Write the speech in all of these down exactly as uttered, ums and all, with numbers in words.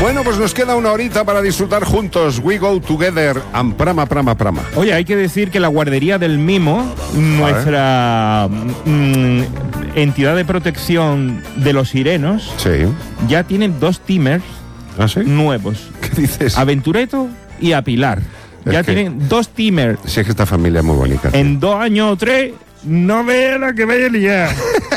Bueno, pues nos queda una horita para disfrutar juntos. We go together and prama, prama, prama. Oye, hay que decir que la guardería del Mimo, nuestra mm, entidad de protección de los sirenos, sí, ya tienen dos timers ¿Ah, sí? nuevos. ¿Qué dices? A Ventureto y a Pilar. Es ya que- tienen dos timers. Sí, es que esta familia es muy bonita. En dos años o tres, no vean la que vaya a liar.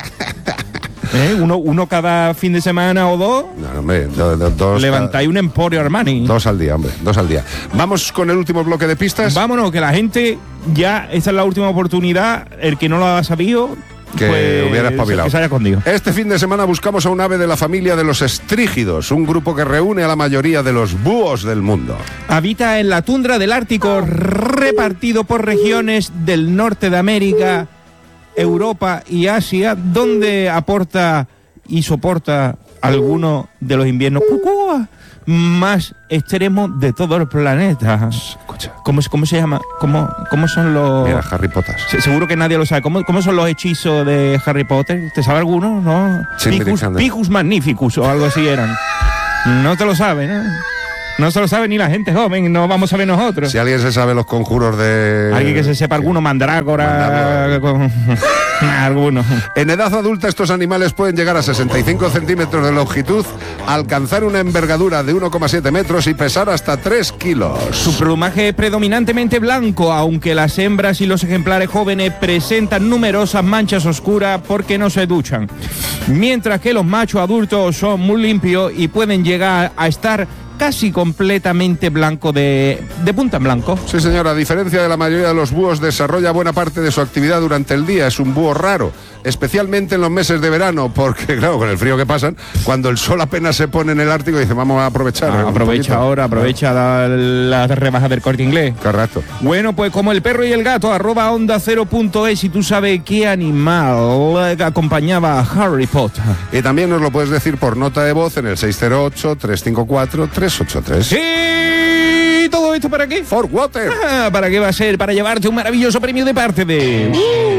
¿Eh? uno, uno cada fin de semana o dos, No, hombre, do- do- dos, levantáis un Emporio Armani. dos al día, hombre, dos al día. Vamos con el último bloque de pistas. Vámonos, que la gente ya, esta es la última oportunidad. El que no lo ha sabido, Que pues, hubiera espabilado. que se haya escondido. Este fin de semana buscamos a un ave de la familia de los estrígidos, un grupo que reúne a la mayoría de los búhos del mundo. Habita en la tundra del Ártico, repartido por regiones del norte de América, Europa y Asia, donde aporta y soporta algunos de los inviernos cucúa más extremos de todo el planeta. Escucha. ¿Cómo, es- cómo se llama? ¿Cómo, cómo son los...? Mira, Harry Potter. Se- Seguro que nadie lo sabe. ¿Cómo, cómo son los hechizos de Harry Potter? ¿Te sabe alguno? ¿No? Sí, Picus, Alexander. Picus Magnificus o algo así eran. No te lo sabe, ¿no? No se lo sabe ni la gente joven, no vamos a ver nosotros. Si alguien se sabe los conjuros de... Alguien que se sepa alguno, mandrágora, con- alguno. En edad adulta estos animales pueden llegar a sesenta y cinco centímetros de longitud, alcanzar una envergadura de uno coma siete metros y pesar hasta tres kilos. Su plumaje es predominantemente blanco, aunque las hembras y los ejemplares jóvenes presentan numerosas manchas oscuras porque no se duchan. Mientras que los machos adultos son muy limpios y pueden llegar a estar casi completamente blanco de, de punta en blanco. Sí, señora, a diferencia de la mayoría de los búhos, desarrolla buena parte de su actividad durante el día. Es un búho raro, especialmente en los meses de verano, porque, claro, con el frío que pasan, cuando el sol apenas se pone en el Ártico, dice, vamos a aprovechar. Ah, un aprovecha poquito. ahora, aprovecha la, la rebaja del Corte Inglés. Correcto. Bueno, pues como el perro y el gato, arroba onda cero punto es, y tú sabes qué animal acompañaba a Harry Potter. Y también nos lo puedes decir por nota de voz en el seis cero ocho, tres cinco cuatro, tres ocho tres. ¿Y todo esto para qué? For Water. Ah, ¿para qué va a ser? Para llevarte un maravilloso premio de parte de...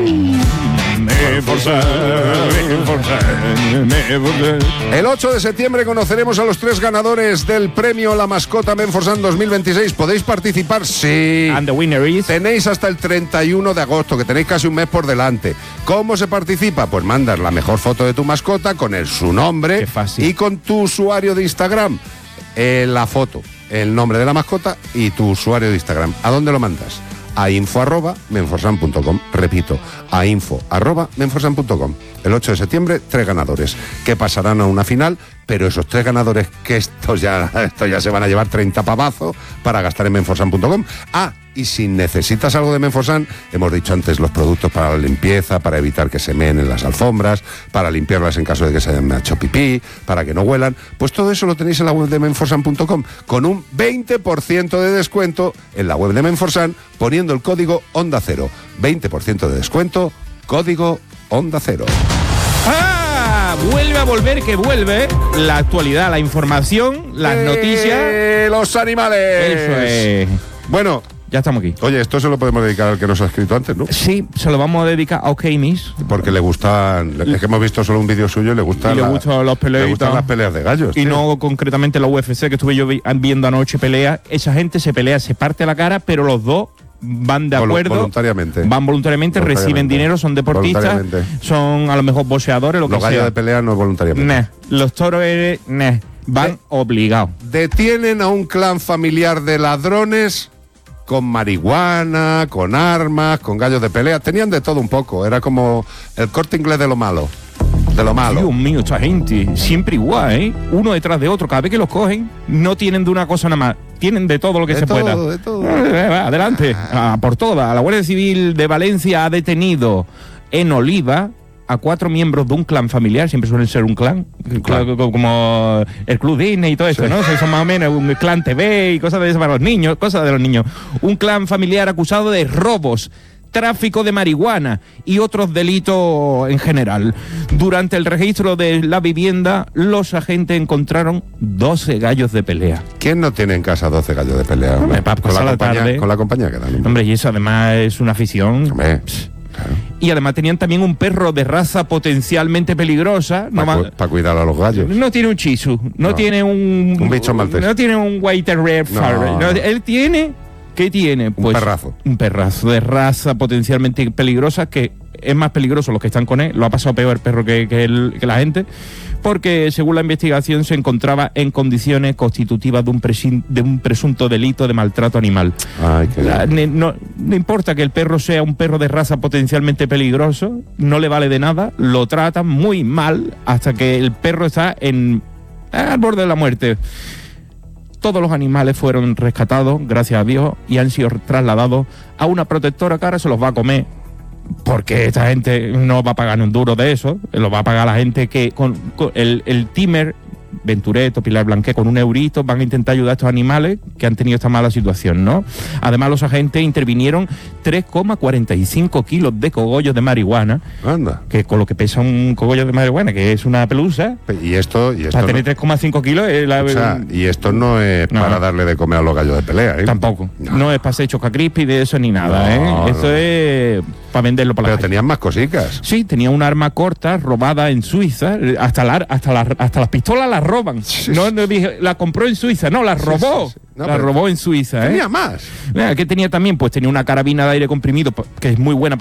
Menforsan, Menforsan, Menforsan. El ocho de septiembre conoceremos a los tres ganadores del premio La Mascota Menforsan dos mil veintiséis. ¿Podéis participar? Sí. And the winner is... Tenéis hasta el treinta y uno de agosto, que tenéis casi un mes por delante. ¿Cómo se participa? Pues mandas la mejor foto de tu mascota con el, su nombre Qué fácil. y con tu usuario de Instagram. Eh, la foto, el nombre de la mascota y tu usuario de Instagram. ¿A dónde lo mandas? A info arroba menforsan punto com. Repito, a info arroba menforsan punto com. El ocho de septiembre, tres ganadores que pasarán a una final, pero esos tres ganadores, que estos ya, estos ya se van a llevar treinta pavazos para gastar en menforsan punto com. Ah, y si necesitas algo de Menforsan, hemos dicho antes los productos para la limpieza, para evitar que se meen en las alfombras, para limpiarlas en caso de que se hayan hecho pipí, para que no huelan, pues todo eso lo tenéis en la web de menforsan punto com con un veinte por ciento de descuento en la web de Menforsan poniendo el código Onda Cero. veinte por ciento de descuento, código Onda Cero. ¡Ah! Vuelve a volver, que vuelve la actualidad, la información, las Eh, noticias. Los animales. Eso es. Bueno, Ya estamos aquí. oye, esto se lo podemos dedicar al que nos ha escrito antes, ¿no? Sí, se lo vamos a dedicar a OK Miss. Porque le gustan, es que hemos visto solo un vídeo suyo y le gustan, Y le la- gustan las peleas le y gustan tal. las peleas de gallos. Y tío. no concretamente la U F C, que estuve yo vi- viendo anoche pelea. Esa gente se pelea, se parte la cara, pero los dos van de Volu- acuerdo. voluntariamente. Van voluntariamente, reciben Voluntariamente. dinero, son deportistas, Voluntariamente. son a lo mejor boxeadores, lo Los que gallos sea. de pelea no es voluntariamente. Nah. Los toros eh, nah. van Eh. obligados. Detienen a un clan familiar de ladrones con marihuana, con armas, con gallos de pelea. Tenían de todo un poco. Era como el Corte Inglés de lo malo. De lo malo. Dios mío, esta gente, siempre igual, ¿eh? Uno detrás de otro. Cada vez que los cogen, no tienen de una cosa nada más. Tienen de todo lo que De se todo, pueda. de todo. Eh, va, adelante, a por todas. La Guardia Civil de Valencia ha detenido en Oliva a cuatro miembros de un clan familiar. Siempre suelen ser un clan. Un clan. Claro, co- como el Club Disney y todo eso, Sí. ¿no? O sea, son más o menos un clan T V y cosas de eso para los niños, cosas de los niños. Un clan familiar acusado de robos, tráfico de marihuana y otros delitos en general. Durante el registro de la vivienda, los agentes encontraron doce gallos de pelea. ¿Quién no tiene en casa doce gallos de pelea? Hombre, para con, pasar la la compañía, tarde. con la compañía que dan. Hombre, y eso además es una afición. Hombre, claro. y además tenían también un perro de raza potencialmente peligrosa. Para No, cu pa cuidar a los gallos. no tiene un chisu, no, no tiene un... Un bicho maltés. No tiene un White Red no. no, Él tiene... ¿Qué tiene? Pues un perrazo. Un perrazo de raza potencialmente peligrosa, que es más peligroso los que están con él. Lo ha pasado peor el perro que, que, el, que la gente, porque según la investigación se encontraba en condiciones constitutivas de un, presin, de un presunto delito de maltrato animal. Ay, qué la, no, no importa que el perro sea un perro de raza potencialmente peligroso, no le vale de nada, lo tratan muy mal hasta que el perro está en, al borde de la muerte. Todos los animales fueron rescatados, gracias a Dios, y han sido trasladados a una protectora que ahora se los va a comer, porque esta gente no va a pagar un duro de eso, lo va a pagar la gente que con, con el, el Timer, Ventureto, Pilar Blanqué, con un eurito van a intentar ayudar a estos animales que han tenido esta mala situación, ¿no? Además, los agentes intervinieron tres coma cuarenta y cinco kilos de cogollos de marihuana. Anda. Que con lo que pesa un cogollo de marihuana, que es una pelusa. Y esto... Y esto para no, tener tres coma cinco kilos... Es la, o sea, y esto no es no, para darle de comer a los gallos de pelea, ¿eh? Tampoco. No, no es para hacer chocacrispy de eso ni nada, no, ¿eh? Esto no. es para venderlo para la Pero tenían más cositas. Sí, tenía un arma corta robada en Suiza. Hasta, la, hasta, la, hasta las pistolas las roban. Sí. No, no dije, la compró en Suiza, no, la robó. Sí, sí, sí. No, la robó en Suiza, ¿eh? Tenía más. ¿Qué tenía también? Pues tenía una carabina de aire comprimido, que es muy buena